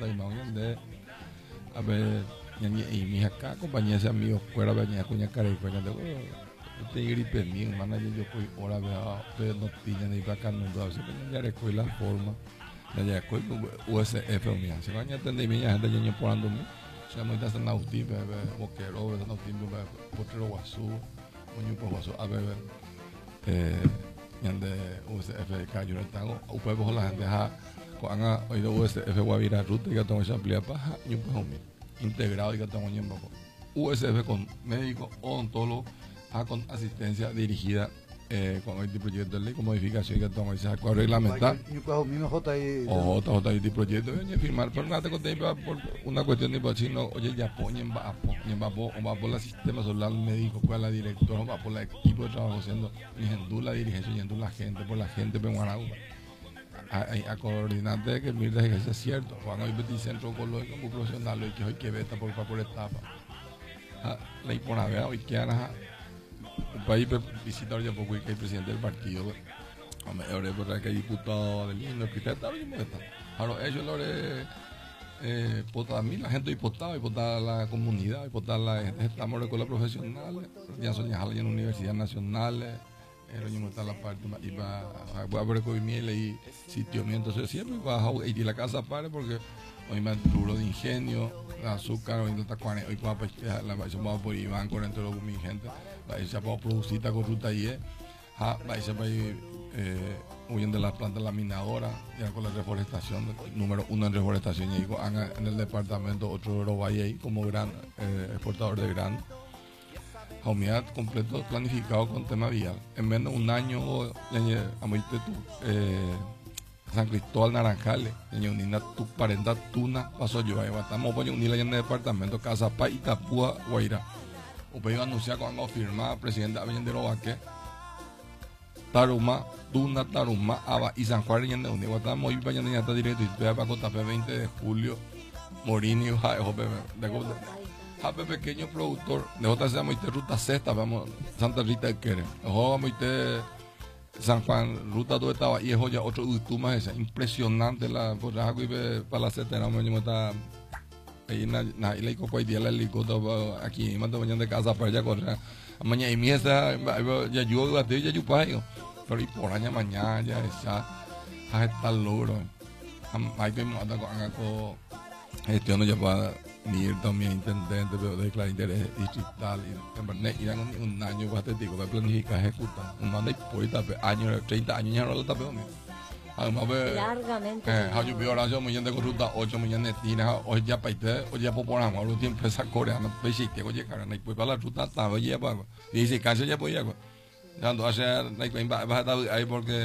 y más de a ver y mi acá compañía ese amigo fuera venía cuña cara y cuña de te gripe mi manager yo fui hora vea pero no tiene ni para acá no así que ya recuerdo la forma ya recuerdo USF mía se van a entender mi gente ya porando mi se llama esta nauti bebe boquero esta nauti bebe potero guasu muy poco guasu a ver yande USF cayó el tango upe por la gente ha cuando oído USF guavira ruta y que tengo esa amplia paja y un poco integrado y que tengo un poco USF con médico odontólogo con asistencia dirigida con este proyecto de ley con modificación que tengo esa acuerdo reglamentar o este proyecto venía a firmar pero nada por una cuestión de vacino oye ya ponen va por el sistema solar médico pues la directora va por el equipo de trabajo haciendo ni la dirigencia ni la gente por la gente peruana a coordinante que mira que es cierto Juan hoy petit centro oncológico muy profesional y que hoy que beta por etapa la imponavea hoy que ana un país visita ya poco que el presidente del partido ahora es verdad que hay diputado del INE que está bien ahora ellos lo a mí la gente hipotada la comunidad hipotada la gente estamos en escuelas profesionales ya son ya en universidades nacionales no está la parte y va a ver con miel y sitio entonces siempre va a ir a la casa para porque hoy más duro de ingenio azúcar hoy no está hoy la va por Iván con entre los mi gente va a ser para producir ta corrupta ahí va a ser para huyendo de las plantas laminadoras ya con la reforestación número 1 en reforestación y digo en el departamento otro Valle ahí como gran exportador de grano Jaumidad completo planificado con tema vial. En menos de un año, San Cristóbal Naranjales, unina tu parenta tuna, pasó yo, estamos poniendo unir en el departamento Casa Paz, Itapúa, Guairá. O iba a anunciar cuando firmaba presidente Avellende Robaque, Taruma, Tuna, Taruma, Aba y San Juan en el Unido. Estamos hoy para allá hasta directo y estoy para Cotafe 20 de julio, Morini, Jape pequeño productor, de otra se llama Ruta Sexta, vamos, Santa Rita de Quere, vamos San Juan, Ruta 2 estaba y es ya otro Utuma esa, impresionante la porraja que para la setena, me está ahí en la isla y coco y día la helicóptero aquí, mando mañana de casa para allá correr, mañana y mía ya yo ya yupayo, pero y por año mañana ya esa, está logro, hay que mandar con gestiono ya para ir también intendente pero declarar interés distrital y en verdad irán un año patético para planificar ejecutar un manda y por años 30 años ya no lo tapeo además largamente yo veo ahora muy bien de ruta 8 millones de tiras hoy ya para usted hoy ya por ahora los tiempos esa coreana pues sí que oye cara no pues para la ruta estaba ya para dice cáncer ya podía ya no hace va a estar ahí porque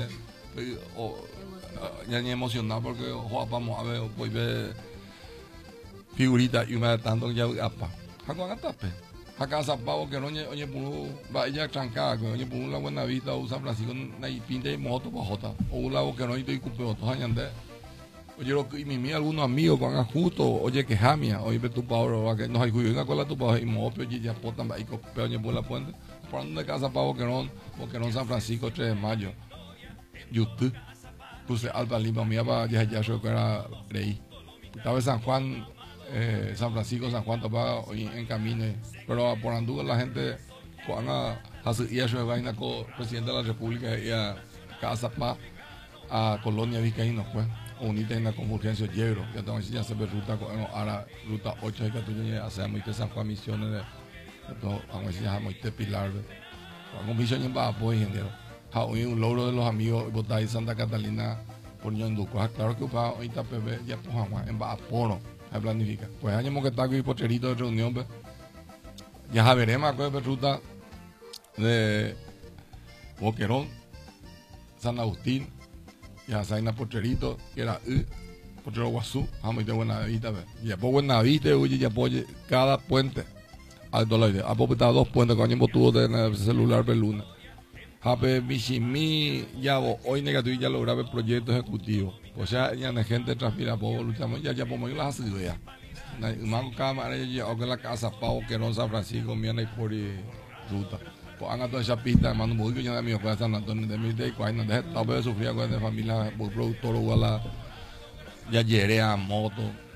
ya ni emocionado porque vamos a ver pues ver figurita y una tanto ya apa hago atape acá zapao que no oye puro va ella trancada que oye puro la buena vista o San Francisco y pinta y moto para jota o un lado que no estoy cumplido todos años de oye lo que mi algunos amigos van a justo oye que jamia oye tu pavo que no hay cuyo una cola tu pavo y moto y ya potan y copeño por la puente por donde casa pavo que no San Francisco 3 de mayo YouTube puse Alba Lima mía para ya yo que era rey estaba San Juan San Francisco, San Juan estaba hoy en camino, pero por Andújar la gente van a hacer eso de vaina con el presidente de la República y a Casa Paz a Colonia Vizcaíno, pues, unirte en la convergencia Yegro, ya tengo que hacer ruta ahora ruta 8 de Catuña, hacer muy San Juan Misiones de vamos a decir muy Pilar, con Misiones va apoyo ingeniero, hoy un logro de los amigos votar en Santa Catalina por Ñanduco, claro que va hoy está PB ya pues en Baporo a planificar. Pues año que está aquí pocherito de reunión, pues. Ya veremos a ruta de Boquerón, San Agustín, ya Zaina Pocherito, que era Pochero Guazú, vamos de Buena Vista, y después Buena Vista, oye, ya apoye cada puente al dólar. Ha popetado 2 puentes con año tuvo de celular per luna. Jape Michimi, ya hoy negativo ya lograba el proyecto ejecutivo. O sea, ya la gente transpira poco, luchamos, ya podemos ir a las ciudades. Mago cámara, ya o que la casa, Pau, que no San Francisco, miana y por ruta. Pues han toda esa pista, hermano, muy bien, de mi hijo, San Antonio de Mil y cuando deje tal vez sufría con esta familia, muy productor, o la ya llerea moto.